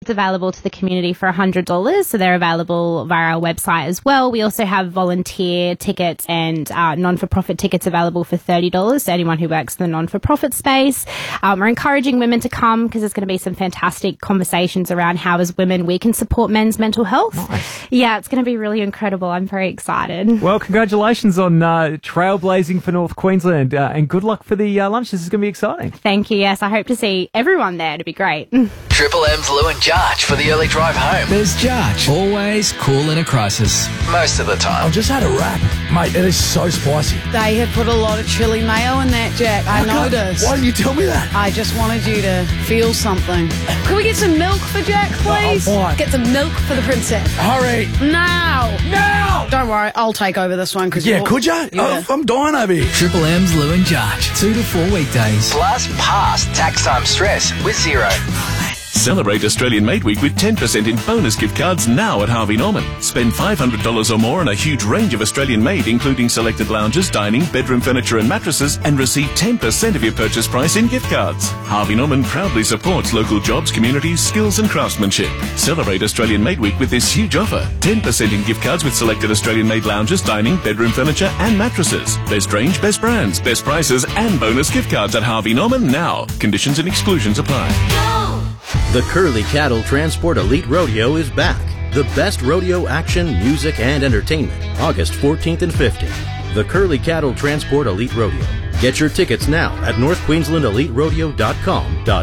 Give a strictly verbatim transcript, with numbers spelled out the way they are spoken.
tickets available to the community for one hundred dollars, so they're available via our website as well. We also have volunteer tickets and uh, non-for-profit tickets available for thirty dollars to anyone who works in the non-for-profit space. Um, we're encouraging women to come because there's going to be some fantastic conversations around how as women we can support men's mental health. Nice. Yeah, it's going to be really incredible. I'm very excited. Well, congratulations on uh, trailblazing for North Queensland, uh, and good luck for the uh, lunch. This is going to be exciting. Thank you. Yes, I hope to see everyone there. It'd be great. Triple M's Lou and Jarch for the early drive home. There's Jarch, always cool in a crisis. Most of the time. I've just had a wrap. Mate, it is so spicy. They have put a lot of chili mayo in that, Jack. I God, noticed. why didn't you tell me that? I just wanted you to feel something. Can we get some milk for Jack, please? Oh, fine. Get some milk for the princess. Hurry. Now! Now! Don't worry, I'll take over this one. Cause Yeah, you're- could you? Yeah. Oh, I'm dying over here. Triple M's Lou and Jarch, two to four weekdays. Plus, past tax time stress with zero. Celebrate Australian Made Week with ten percent in bonus gift cards now at Harvey Norman. Spend five hundred dollars or more on a huge range of Australian made, including selected lounges, dining, bedroom furniture and mattresses, and receive ten percent of your purchase price in gift cards. Harvey Norman proudly supports local jobs, communities, skills and craftsmanship. Celebrate Australian Made Week with this huge offer. ten percent in gift cards with selected Australian made lounges, dining, bedroom furniture and mattresses. Best range, best brands, best prices and bonus gift cards at Harvey Norman now. Conditions and exclusions apply. The Curly Cattle Transport Elite Rodeo is back. The best rodeo action, music, and entertainment, August fourteenth and fifteenth. The Curly Cattle Transport Elite Rodeo. Get your tickets now at north queensland elite rodeo dot com.